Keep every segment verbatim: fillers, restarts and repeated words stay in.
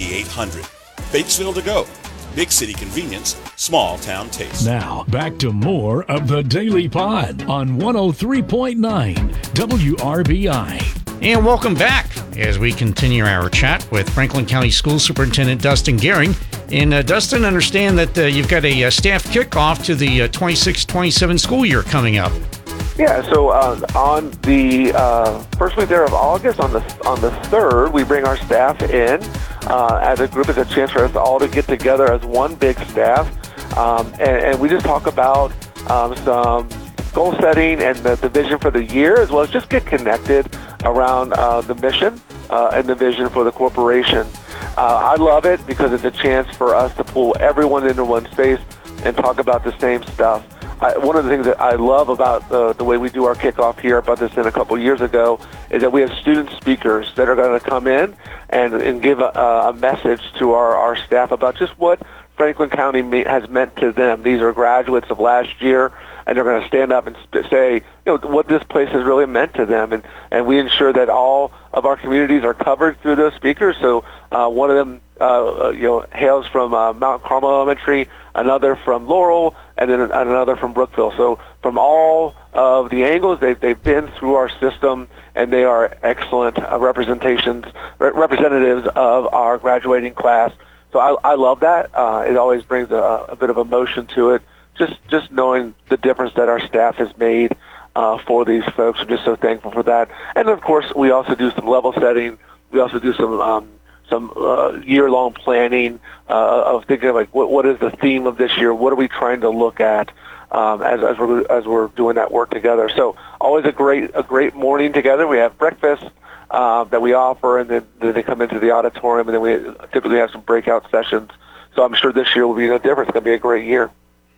eight hundred. Batesville to go. Big city convenience, small town taste. Now, back to more of the Daily Pod on one oh three point nine W R B I. And welcome back as we continue our chat with Franklin County School Superintendent Dustin Gehring. And uh, Dustin, understand that uh, you've got a uh, staff kickoff to the uh, twenty-six twenty-seven school year coming up. Yeah, so uh, on the uh, first week there of August, on the on the third, we bring our staff in uh, as a group, as a chance for us all to get together as one big staff, um, and, and we just talk about um, some goal setting and the, the vision for the year, as well as just get connected around uh, the mission uh, and the vision for the corporation. Uh, I love it because it's a chance for us to pull everyone into one space and talk about the same stuff. I, one of the things that I love about the, the way we do our kickoff here, about this in a couple years ago, is that we have student speakers that are going to come in and, and give a, a message to our, our staff about just what Franklin County me, has meant to them. These are graduates of last year, and they're going to stand up and say, you know, what this place has really meant to them. And, and we ensure that all of our communities are covered through those speakers. So uh, one of them, uh, you know, hails from uh, Mount Carmel Elementary, another from Laurel, and then another from Brookville. So from all of the angles, they've, they've been through our system, and they are excellent uh, representations, re- representatives of our graduating class. So I, I love that. Uh, it always brings a, a bit of emotion to it, just just knowing the difference that our staff has made uh, for these folks. I'm just so thankful for that. And, of course, we also do some level setting. We also do some um, some uh, year-long planning uh, of thinking of, like, what, what is the theme of this year? What are we trying to look at um, as, as, we're, as we're doing that work together? So always a great a great morning together. We have breakfast uh, that we offer, and then, then they come into the auditorium, and then we typically have some breakout sessions. So I'm sure this year will be no different. It's going to be a great year.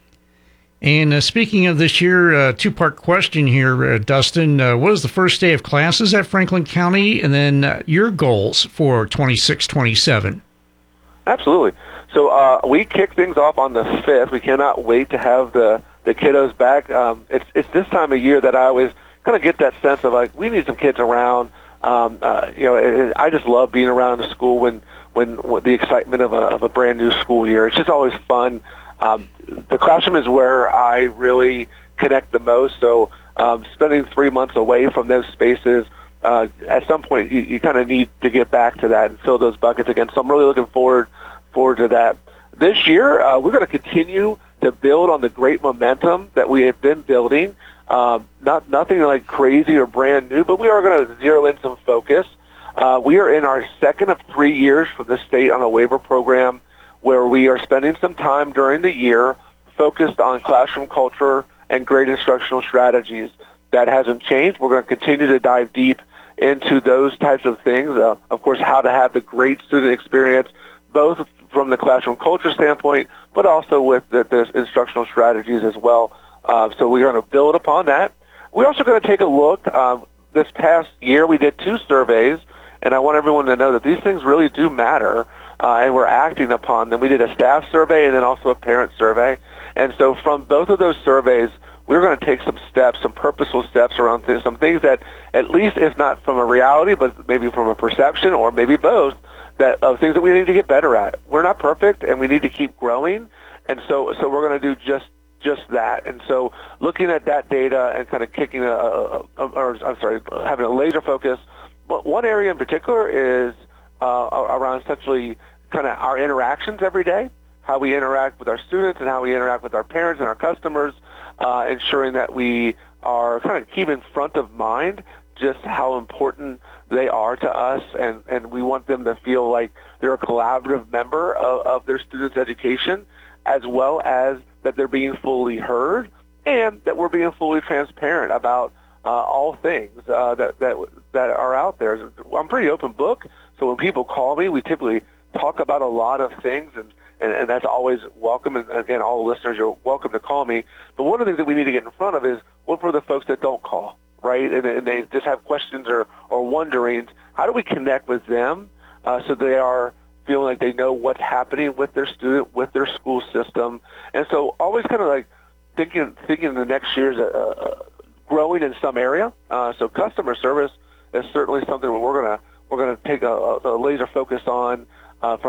And uh, speaking of this year, uh, two-part question here, uh, Dustin. Uh, what is the first day of classes at Franklin County, and then uh, your goals for twenty-six twenty-seven? Absolutely. So uh, we kick things off on the fifth. We cannot wait to have the, the kiddos back. Um, it's it's this time of year that I always kind of get that sense of, like, we need some kids around. Um, uh, you know, it, I just love being around the school when, when, when the excitement of a, of a brand new school year. It's just always fun. Um, the classroom is where I really connect the most, so um, spending three months away from those spaces, uh, at some point you, you kind of need to get back to that and fill those buckets again. So I'm really looking forward forward to that. This year, uh, we're going to continue to build on the great momentum that we have been building. Um, not nothing like crazy or brand new, but we are going to zero in some focus. Uh, we are in our second of three years from the state on a waiver program, where we are spending some time during the year focused on classroom culture and great instructional strategies. That hasn't changed. We're going to continue to dive deep into those types of things. Uh, of course, how to have the great student experience, both from the classroom culture standpoint, but also with the, the instructional strategies as well. Uh, so we're going to build upon that. We're also going to take a look. Um, this past year, we did two surveys, and I want everyone to know that these things really do matter. Uh, and we're acting upon them. We did a staff survey and then also a parent survey. And so from both of those surveys, we're going to take some steps, some purposeful steps around th- some things that, at least if not from a reality, but maybe from a perception or maybe both, that of things that we need to get better at. We're not perfect, and we need to keep growing. And so so we're going to do just just that. And so looking at that data and kind of kicking a, a, a or I'm sorry, having a laser focus. But one area in particular is uh, around essentially kind of our interactions every day, how we interact with our students and how we interact with our parents and our customers, uh, ensuring that we are kind of keeping front of mind just how important they are to us, and, and we want them to feel like they're a collaborative member of, of their students' education, as well as that they're being fully heard and that we're being fully transparent about uh, all things uh, that, that, that are out there. I'm a pretty open book, so when people call me, we typically talk about a lot of things, and, and, and that's always welcome. And again, all the listeners, you're welcome to call me. But one of the things that we need to get in front of is what for the folks that don't call, right? And, and they just have questions or, or wonderings. How do we connect with them uh, so they are feeling like they know what's happening with their student, with their school system? And so always kind of like thinking thinking the next year's uh, growing in some area. Uh, so customer service is certainly something we're gonna we're gonna take a, a laser focus on. Uh, from